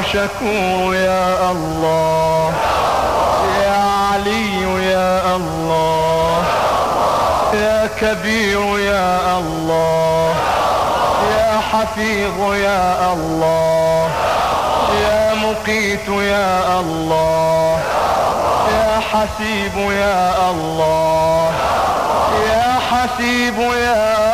شكور يا الله، يا علي يا الله، يا كبير يا الله، يا حفيظ يا الله، يا مقيت يا الله، يا حسيب يا الله، يا حسيب يا